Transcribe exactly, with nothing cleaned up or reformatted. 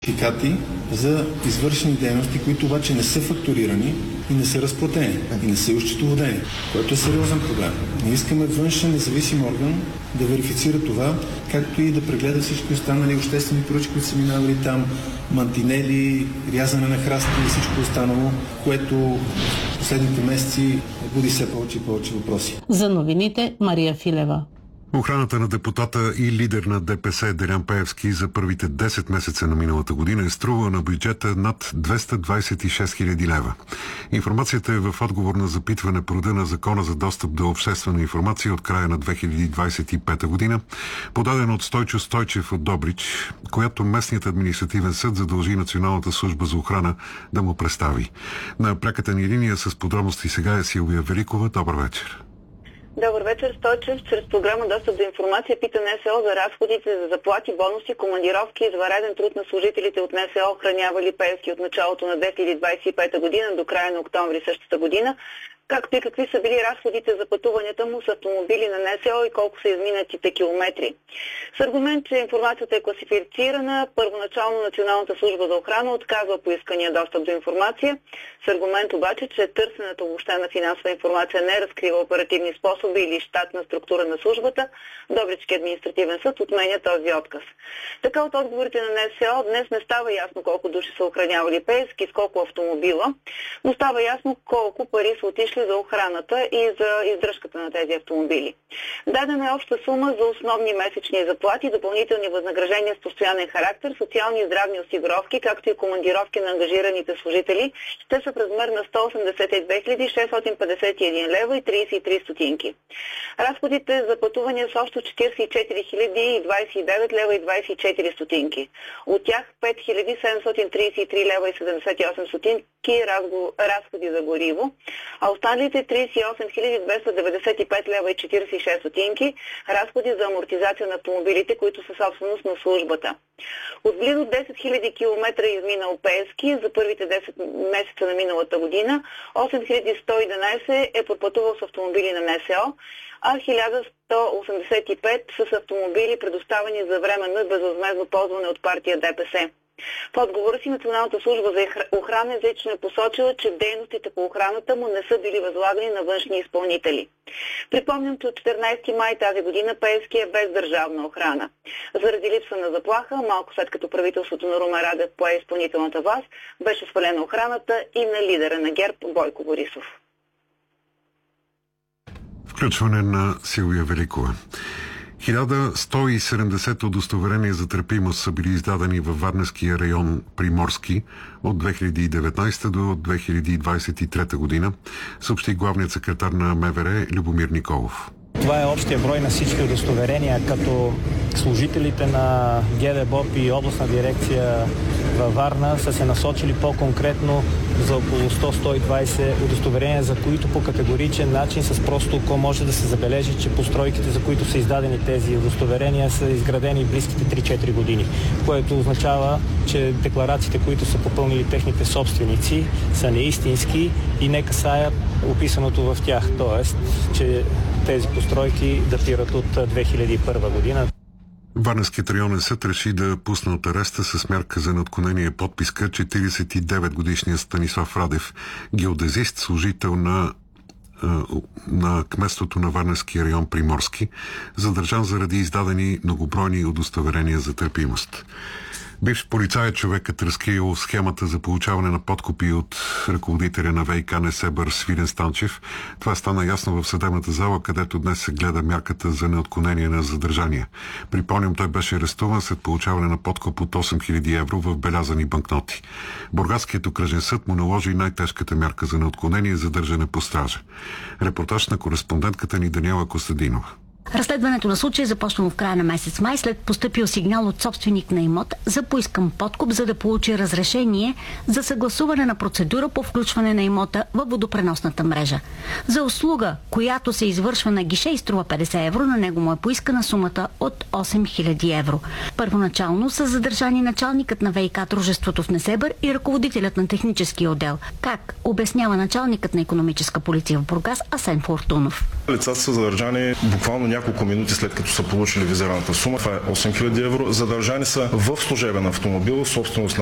сертификати за извършени дейности, които обаче не са фактурирани и не са разплатени, и не са изчетоводени, което е сериозен проблем. Ние искаме външен независим орган да верифицира това, както и да прегледа всички останали обществени поръчки, които са минавали там, мантинели, рязане на храсти и всичко останало, което в последните месеци буди все повече и повече въпроси. За новините Мария Филева. Охраната на депутата и лидер на ДПС Делян Пеевски за първите десет месеца на миналата година е струва на бюджета над двеста двадесет и шест хиляди лева. Информацията е в отговор на запитване по реда на Закона за достъп до обществена информация от края на две хиляди двадесет и пета година, подадена от Стойчо Стойчев от Добрич, която местният административен съд задължи Националната служба за охрана да му представи. На пряката ни линия с подробности сега е Силвия Великова. Добър вечер. Добър вечер, Стойчев. Чрез програма Достъп до информация пита НСО за разходите за заплати, бонуси, командировки и извънреден труд на служителите от НСО, охранявали Пеевски от началото на две хиляди двадесет и пета година до края на октомври същата година, както и какви са били разходите за пътуванията му с автомобили на НСО и колко са изминатите километри. С аргумент, че информацията е класифицирана, първоначално Националната служба за охрана отказва поискания достъп до информация, с аргумент обаче, че търсената обобщена финансова информация не разкрива оперативни способи или щатна структура на службата, Добрички административен съд отменя този отказ. Така от отговорите на НСО днес не става ясно колко души са охранявали Пеевски, с колко автомобила, но става ясно колко пари са отишли за охраната и за издръжката на тези автомобили. Дадена е обща сума за основни месечни заплати, допълнителни възнаграждения с постоянен характер, социални и здравни осигуровки, както и командировки на ангажираните служители. Те са в размер на сто осемдесет и две хиляди шестстотин петдесет и един лева и тридесет и три стотинки. Разходите за пътувания са общо четиридесет и четири хиляди двадесет и девет лева и двадесет и четири стотинки. От тях пет хиляди седемстотин тридесет и три лева и седемдесет и осем стотинки разходи за гориво, а останалите тридесет и осем хиляди двеста деветдесет и пет лева и четиридесет и шест стотинки разходи за амортизация на автомобилите, които са собственост на службата. От близо десет хиляди километра е изминал Пеевски за първите десет месеца на миналата година, осем хиляди сто и единадесет е пропътувал с автомобили на НСО, а хиляда сто осемдесет и пет с автомобили, предоставени за временно и безвъзмездно ползване от партия ДПС. В отговора си Националната служба за охрана изрично е посочила, че дейностите по охраната му не са били възлагани на външни изпълнители. Припомням, че от четиринадесети май тази година Пеевски е без държавна охрана. Заради липса на заплаха, малко след като правителството на Румен Радев пое изпълнителната власт, беше свалена охраната и на лидера на ГЕРБ Бойко Борисов. Включване на Силвия Великова. хиляда сто и седемдесет удостоверения за търпимост са били издадени във Варненския район Приморски от две хиляди и деветнадесета до две хиляди двадесет и трета година, съобщи главният секретар на МВР Любомир Николов. Това е общия брой на всички удостоверения, като служителите на ГДБОП и областна дирекция във Варна са се насочили по-конкретно за около сто до сто и двадесет удостоверения, за които по категоричен начин с просто око може да се забележи, че постройките, за които са издадени тези удостоверения, са изградени близките три-четири години, което означава, че декларациите, които са попълнили техните собственици, са неистински и не касаят описаното в тях, т.е. че тези постройки датират от две хиляди и първа година. Варненският районен съд реши да пусне от ареста с мярка за неотклонение подписка четиридесет и девет годишния Станислав Радев, геодезист, служител на, на кметството на Варненския район Приморски, задържан заради издадени многобройни удостоверения за търпимост. Бивш полицай човекът разкрил схемата за получаване на подкупи от ръководителя на ВиК Несебър Свилен Станчев. Това стана ясно в съдебната зала, където днес се гледа мярката за неотклонение на задържания. Припомням, той беше арестуван след получаване на подкуп от осем хиляди евро в белязани банкноти. Бургаският окръжен съд му наложи най-тежката мярка за неотклонение – задържане по стража. Репортаж на кореспондентката ни Даниела Костадинова. Разследването на случая започнало в края на месец май след постъпил сигнал от собственик на имот за поискан подкуп, за да получи разрешение за съгласуване на процедура по включване на имота във водопреносната мрежа. За услуга, която се извършва на гише и струва петдесет евро, на него му е поискана сумата от осем хиляди евро. Първоначално са задържани началникът на ВиК дружеството в Несебър и ръководителят на техническия отдел. Как обяснява началникът на икономическа полиция в Бургас Асен Фортунов? Лицата са задържани буквално няколко минути след като са получили визираната сума. Това е осем хиляди евро. Задържани са в служебен автомобил, собственост на